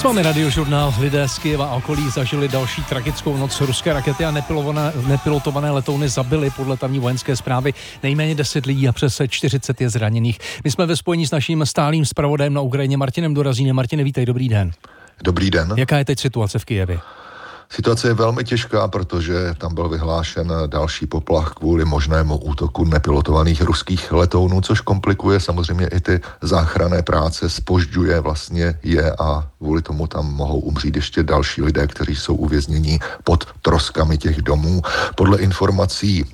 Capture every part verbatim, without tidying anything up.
S vámi Radiožurnál. Lidé z Kyjeva a okolí zažili další tragickou noc. Ruské rakety a nepilotované letouny zabily podle tamní vojenské zprávy nejméně deset lidí a přes čtyřicet je zraněných. My jsme ve spojení s naším stálým zpravodajem na Ukrajině Martinem Dorazínem. Martine, vítej, dobrý den. Dobrý den. Jaká je teď situace v Kyjevě? Situace je velmi těžká, protože tam byl vyhlášen další poplach kvůli možnému útoku nepilotovaných ruských letounů, což komplikuje samozřejmě i ty záchranné práce, zpožďuje vlastně je a kvůli tomu tam mohou umřít ještě další lidé, kteří jsou uvězněni pod troskami těch domů. Podle informací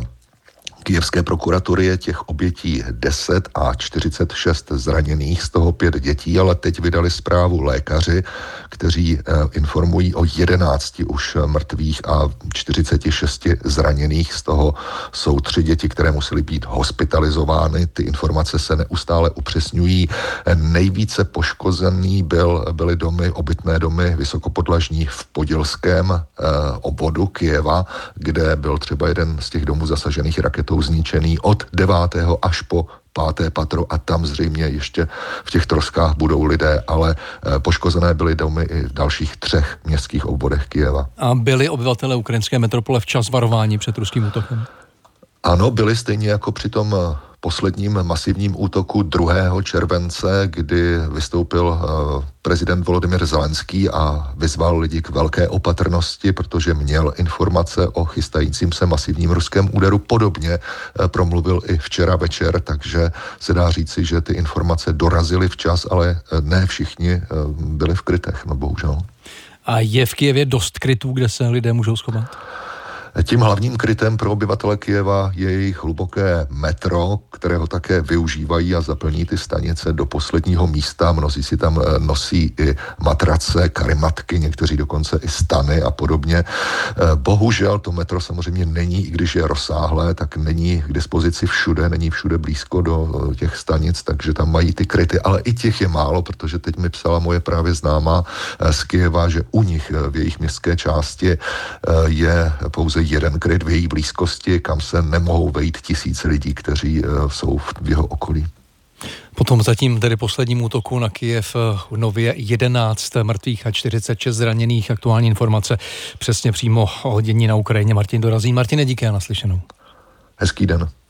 Kyjevské prokuratury je těch obětí deset a čtyřicet šest zraněných, z toho pět dětí, ale teď vydali zprávu lékaři, kteří eh, informují o jedenácti už mrtvých a čtyřiceti šesti zraněných, z toho jsou tři děti, které musely být hospitalizovány. Ty informace se neustále upřesňují. Nejvíce poškozený byl, byly domy, obytné domy vysokopodlažní v podilském eh, obvodu Kyjeva, kde byl třeba jeden z těch domů zasažených raketou zničený od devátého až po páté patro a tam zřejmě ještě v těch troskách budou lidé, ale poškozené byly domy i v dalších třech městských obvodech Kyjeva. A byli obyvatelé ukrajinské metropole včas varováni před ruským útokem? Ano, byli stejně jako při tom posledním masivním útoku druhého července, kdy vystoupil prezident Volodymyr Zelenský a vyzval lidi k velké opatrnosti, protože měl informace o chystajícím se masivním ruském úderu. Podobně promluvil i včera večer, takže se dá říci, že ty informace dorazily včas, ale ne všichni byli v krytech, no bohužel. A je v Kyjevě dost krytů, kde se lidé můžou schovat? Tím hlavním krytem pro obyvatele Kyjeva je jejich hluboké metro, kterého také využívají a zaplní ty stanice do posledního místa. Mnozí si tam nosí i matrace, karimatky, někteří dokonce i stany a podobně. Bohužel to metro samozřejmě není, i když je rozsáhlé, tak není k dispozici všude, není všude blízko do těch stanic, takže tam mají ty kryty, ale i těch je málo, protože teď mi psala moje právě známá z Kyjeva, že u nich v jejich městské části je pouze jeden kryt v její blízkosti, kam se nemohou vejít tisíce lidí, kteří uh, jsou v jeho okolí. Potom zatím tedy posledním útoku na Kyjev nově jedenáct mrtvých a čtyřicet šest zraněných. Aktuální informace přesně přímo o dění na Ukrajině. Martin Dorazí. Martine, díky a naslyšenou. Hezký den.